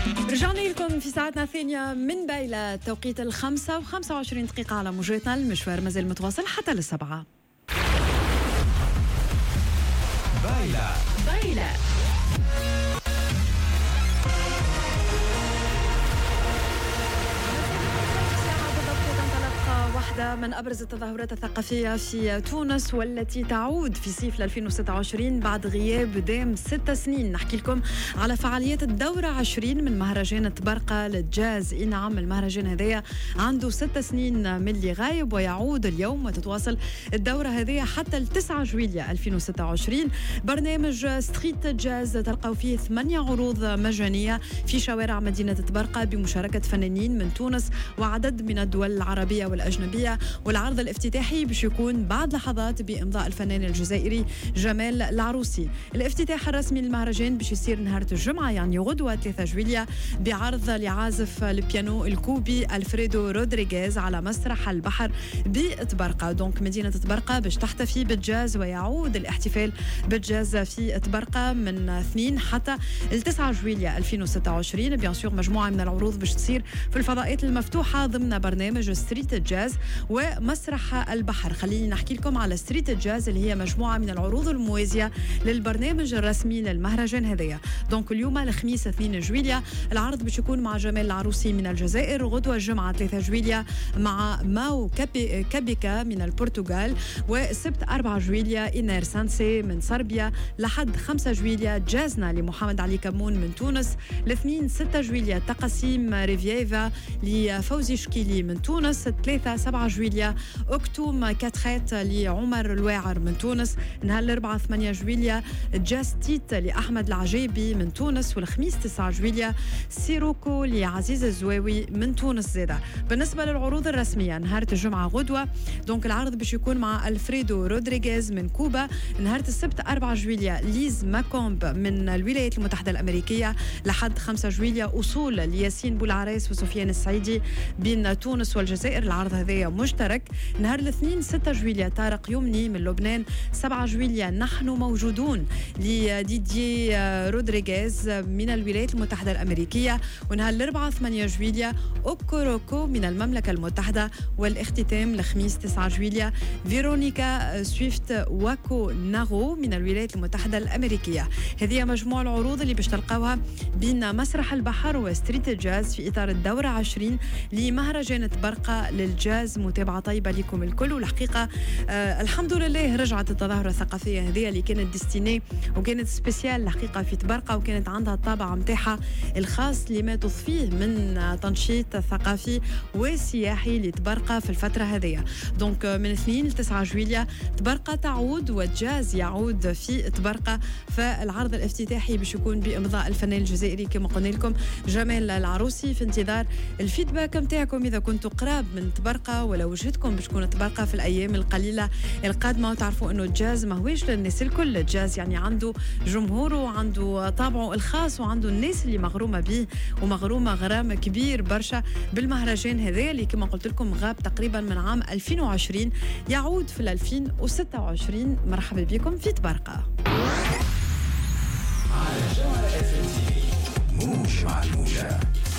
رجعنا لكم في ساعتنا الثانية من بايلة توقيت 5:25 على موجتنا. المشوار مازال متواصل حتى للسبعة. بايلة واحدة من أبرز التظاهرات الثقافية في تونس والتي تعود في صيف 2026 بعد غياب دام 6 سنين. نحكي لكم على فعاليات الدورة 20 من مهرجان تبرقة للجاز. نعم، المهرجان هذايا عنده 6 سنين من اللي غايب ويعود اليوم، وتتواصل الدورة هذه حتى 9 جويلية 2026. برنامج ستريت جاز تلقاو فيه 8 عروض مجانية في شوارع مدينة تبرقة بمشاركة فنانين من تونس وعدد من الدول العربية والأجنبية. والعرض الافتتاحي باش يكون بعد لحظات بإمضاء الفنان الجزائري جمال العروسي. الافتتاح الرسمي للمهرجان باش يصير نهار الجمعة يعني غدوة 3 جويلية بعرض لعازف البيانو الكوبي ألفريدو رودريغيز على مسرح البحر بتبرقة. دونك مدينة تبرقة باش تحتفي بالجاز ويعود الاحتفال بالجاز في تبرقة من 2 حتى 9 جويلية 2026. بيان سور مجموعة من العروض باش تصير في الفضاءات المفتوحة ضمن برنامج ستريت جاز ومسرح البحر. خليني نحكي لكم على ستريت جاز اللي هي مجموعة من العروض الموازية للبرنامج الرسمي للمهرجان هذايا. دونك اليوم الخميس 2 جويلية العرض باش يكون مع جمال العروسي من الجزائر، غدوة الجمعة 3 جويلية مع ماو كابيكا من البرتغال، والسبت 4 جويلية إنير سانسي من صربيا، لحد 5 جويلية جازنا لمحمد علي كمون من تونس، الاثنين 6 جويلية تقاسيم ريفييفا لفوزي شكيلي من تونس، 3 7 جويلية أكتوم كاتخيت لعمر الواعر من تونس، نهار الأربعاء 8 جويلية جاز تيت لأحمد العجيبي من تونس، والخميس 9 جويلية سيروكو لعزيز الزواوي من تونس زادة. بالنسبة للعروض الرسمية نهار الجمعة غدوة دونك العرض باش يكون مع ألفريدو رودريغيز من كوبا، نهار السبت 4 جويلية ليز ماكومب من الولايات المتحدة الأمريكية، لحد 5 جويلية أصول لياسين بولعريس وسفيان السعيدي بين تونس والجزائر. العرض هذا مشترك. نهار الاثنين 6 جويلية طارق يمني من لبنان، 7 جويلية نحن موجودون لديدي رودريغيز من الولايات المتحدة الأمريكية، ونهار الأربعاء 8 جويلية أوكوروكو من المملكة المتحدة، والاختتام الخميس 9 جويلية فيرونيكا سويفت واكو ناغو من الولايات المتحدة الأمريكية. هذه مجموعة العروض اللي باش تلقاوها بين مسرح البحر وستريت الجاز في إطار الدورة 20 لمهرجان تبرقة للجاز. متابعة طيبة لكم الكل. والحقيقة الحمد لله رجعت التظاهرة الثقافية هذه اللي كانت ديستيني وكانت سبيسيال الحقيقة في تبرقة، وكانت عندها الطابع متاعها الخاص لما تضفيه من تنشيط ثقافي وسياحي لتبرقة في الفترة هذه. دونك من 2 ل 9 جويلية تبرقة تعود والجاز يعود في تبرقة. فالعرض الافتتاحي باش يكون بإمضاء الفنان الجزائري كما قلنا لكم جمال العروسي. في انتظار الفيدباك متاعكم إذا كنتوا قراب من تبرقة ولا وجهتكم باش تكون تبرقة في الأيام القليلة القادمة. وتعرفوا أنه الجاز ما هوش للناس الكل، الجاز يعني عنده جمهوره وعنده طابعه الخاص وعنده الناس اللي مغرومة به ومغرومة غرام كبير برشا بالمهرجان هذا اللي كما قلت لكم غاب تقريبا من عام 2020 يعود في 2026. مرحبا بكم في تبرقة. على جوهر FM موج مع الموجة.